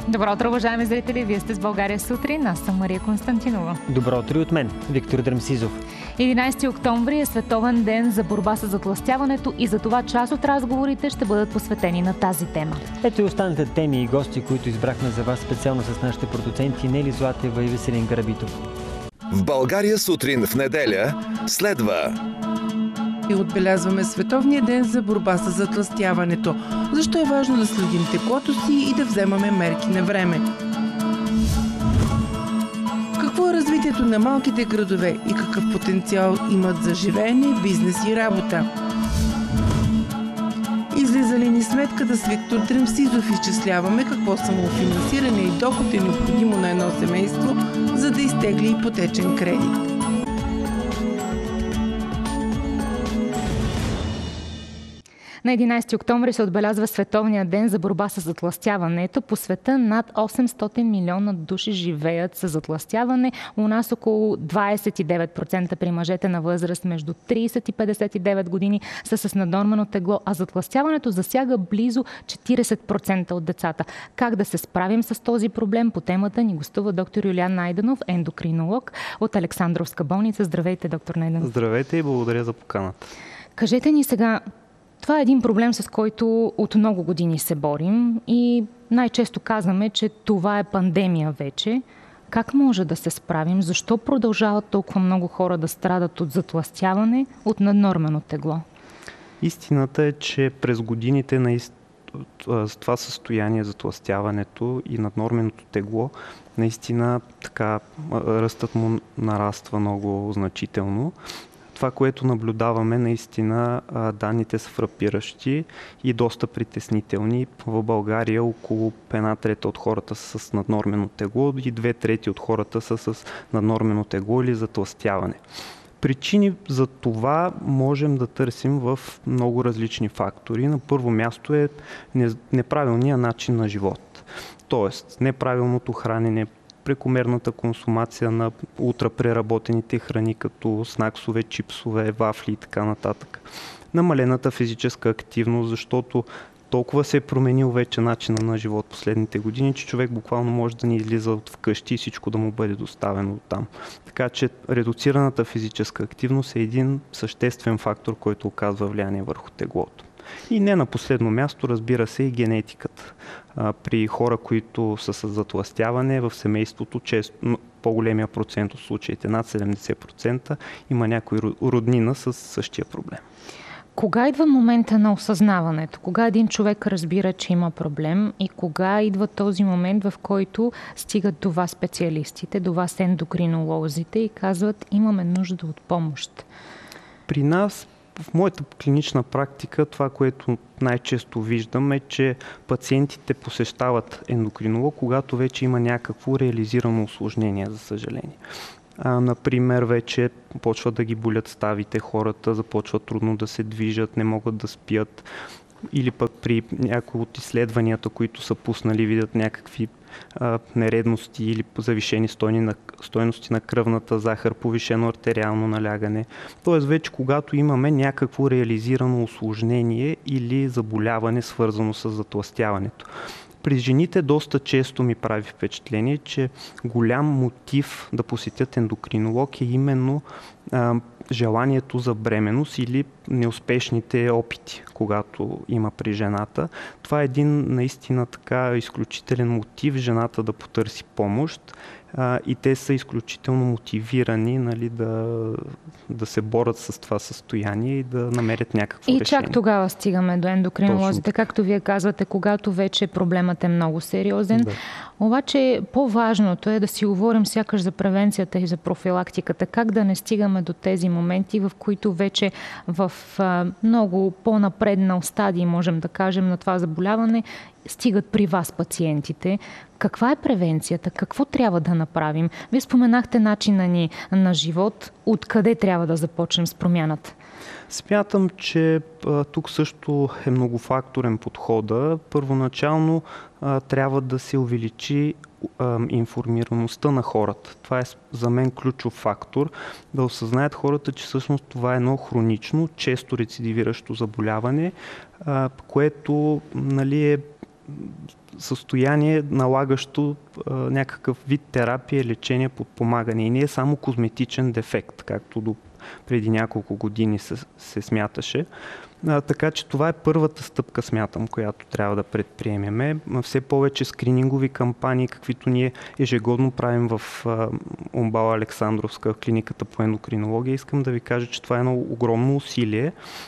Добро утро, уважаеми зрители! Вие сте с България сутрин. Аз съм Мария Константинова. Добро утро и от мен, Виктор Драмсизов. 11 октомври е световен ден за борба с затлъстяването и за това част от разговорите ще бъдат посветени на тази тема. Ето и останалите теми и гости, които избрахме за вас специално с нашите продуценти Нели Златева и Веселин Карабитов. В България сутрин в неделя следва. И отбелязваме Световния ден за борба с затлъстяването. Защо е важно да следим теглото си и да вземаме мерки на време? Какво е развитието на малките градове и какъв потенциал имат за живеене, бизнес и работа? Излиза ли ни сметката с Виктор Драмсизов? Изчисляваме какво самофинансиране и доход е необходимо на едно семейство, за да изтегли ипотечен кредит. На 11 октомври се отбелязва Световния ден за борба с затлъстяването. По света над 800 милиона души живеят с затлъстяване. У нас около 29% при мъжете на възраст между 30 и 59 години са с наднормено тегло, а затлъстяването засяга близо 40% от децата. Как да се справим с този проблем? По темата ни гостува доктор Юлиан Найденов, ендокринолог от Александровска болница. Здравейте, доктор Найденов. Здравейте и благодаря за поканата. Кажете ни сега, това е един проблем, с който от много години се борим и най-често казваме, че това е пандемия вече. Как може да се справим? Защо продължават толкова много хора да страдат от затлъстяване, от наднормено тегло? Истината е, че през годините с това състояние, затлъстяването и наднорменото тегло, наистина така ръстът му нараства много значително. Това, което наблюдаваме, наистина данните са фрапиращи и доста притеснителни. В България около 1/3 от хората са с наднормено тегло и 2/3 от хората са с наднормено тегло или затлъстяване. Причини за това можем да търсим в много различни фактори. На първо място е неправилният начин на живот. Тоест, неправилното хранене, прекомерната консумация на ултрапреработените храни, като снаксове, чипсове, вафли и така нататък. Намалената физическа активност, защото толкова се е променил вече начина на живот последните години, че човек буквално може да не излиза от вкъщи и всичко да му бъде доставено там. Така че редуцираната физическа активност е един съществен фактор, който оказва влияние върху теглото. И не на последно място, разбира се, и генетиката. При хора, които са с затлъстяване в семейството, често по-големия процент от случаите, над 70%, има някой роднина с същия проблем. Кога идва момента на осъзнаването? Кога един човек разбира, че има проблем и кога идва този момент, в който стигат до вас специалистите, до вас ендокринолозите и казват, имаме нужда от помощ? При нас, в моята клинична практика, това, което най-често виждам е, че пациентите посещават ендокринолог, когато вече има някакво реализирано усложнение, за съжаление. Например, вече почват да ги болят ставите, хората започват трудно да се движат, не могат да спят, или пък при някои от изследванията, които са пуснали, видят някакви нередности или завишени стойности на кръвната захар, повишено артериално налягане. Тоест вече когато имаме някакво реализирано усложнение или заболяване, свързано с затлъстяването. При жените доста често ми прави впечатление, че голям мотив да посетят ендокринолог е именно желанието за бременност или неуспешните опити, когато има при жената. Това е един наистина така изключителен мотив жената да потърси помощ и те са изключително мотивирани, нали, да се борят с това състояние и да намерят някакво решение. И чак тогава стигаме до ендокринолозите, както вие казвате, когато вече проблемът е много сериозен. Да. Обаче по-важното е да си говорим сякаш за превенцията и за профилактиката. Как да не стигаме до тези моменти, в които вече в много по-напреднал стадий, можем да кажем, на това заболяване, стигат при вас пациентите. Каква е превенцията? Какво трябва да направим? Вие споменахте начина ни на живот. Откъде трябва да започнем с промяната? Смятам, че тук също е многофакторен подхода. Първоначално трябва да се увеличи информираността на хората. Това е за мен ключов фактор. Да осъзнаят хората, че всъщност това е едно хронично, често рецидивиращо заболяване, което, нали, е състояние, налагащо някакъв вид терапия, лечение, подпомагане и не е само козметичен дефект, както преди няколко години се смяташе. Така че това е първата стъпка, смятам, която трябва да предприемеме. Все повече скринингови кампании, каквито ние ежегодно правим в УМБАЛ Александровска, в клиниката по ендокринология. Искам да ви кажа, че това е едно огромно усилие.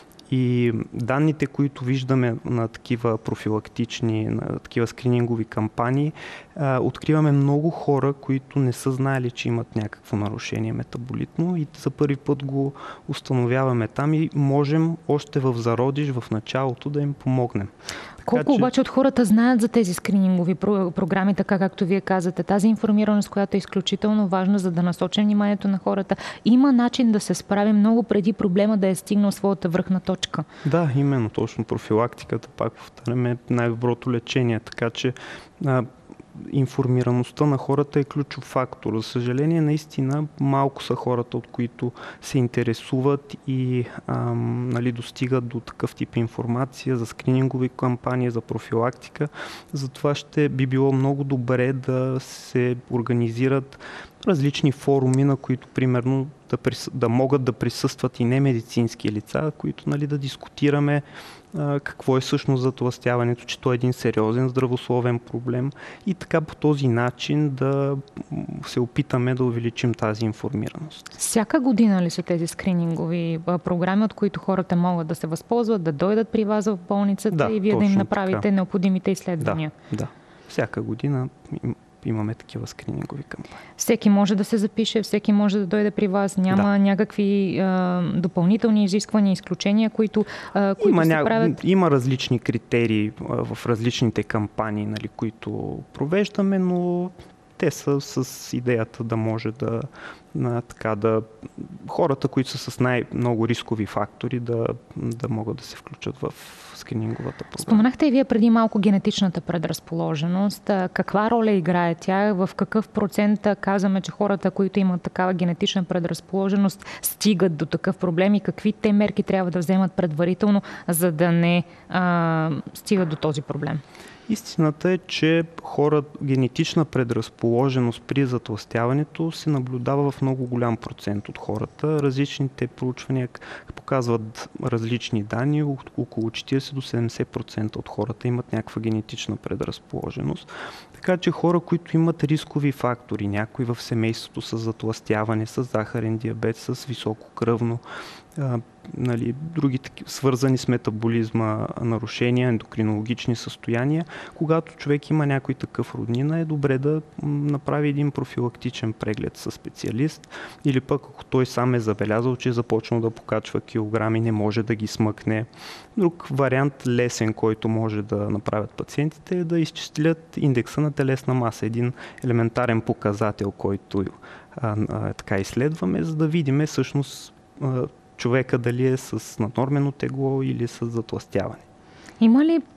И данните, които виждаме на такива профилактични, на такива скринингови кампании, откриваме много хора, които не са знаели, че имат някакво нарушение метаболитно и за първи път го установяваме там и можем още в зародиш, в началото да им помогнем. Колко обаче от хората знаят за тези скринингови програми, така както вие казвате, тази информираност, която е изключително важна, за да насочим вниманието на хората? Има начин да се справи много преди проблема да е стигнал своята връхна точка. Да, именно точно профилактиката, пак повтаряме, е най-доброто лечение, така че информираността на хората е ключов фактор. За съжаление, наистина малко са хората, от които се интересуват и достигат до такъв тип информация за скринингови кампании, за профилактика. Затова би било много добре да се организират различни форуми, на които примерно да могат да присъстват и немедицински лица, които да дискутираме какво е всъщност затлъстяването, че то е един сериозен здравословен проблем и така по този начин да се опитаме да увеличим тази информираност. Всяка година ли са тези скринингови програми, от които хората могат да се възползват, да дойдат при вас в болницата и вие да им направите необходимите изследвания? Да. Всяка година имаме такива скринингови кампании. Всеки може да се запише, всеки може да дойде при вас. Няма някакви допълнителни изисквания, изключения, които се правят? Има различни критерии в различните кампании, които провеждаме, но те са с идеята да може хората, които са с най-много рискови фактори, да могат да се включат в скрининговата програма. Споменахте и вие преди малко генетичната предразположеност. Каква роля играе тя? В какъв процент казваме, че хората, които имат такава генетична предразположеност, стигат до такъв проблем и какви те мерки трябва да вземат предварително, за да не стигат до този проблем? Истината е, че генетична предразположеност при затлъстяването се наблюдава в много голям процент от хората. Различните проучвания показват различни данни. Около 40 до 70% от хората имат някаква генетична предразположеност. Така че хора, които имат рискови фактори, някои в семейството с затлъстяване, с захарен диабет, с високо кръвно, други свързани с метаболизма нарушения, ендокринологични състояния. Когато човек има някой такъв роднина, е добре да направи един профилактичен преглед със специалист или пък ако той сам е забелязал, че е започнал да покачва килограми, не може да ги смъкне. Друг вариант лесен, който може да направят пациентите, е да изчислят индекса на телесна маса. Един елементарен показател, който така изследваме, за да видим всъщност човека дали е с наднормено тегло или с затлъстяване. Има ли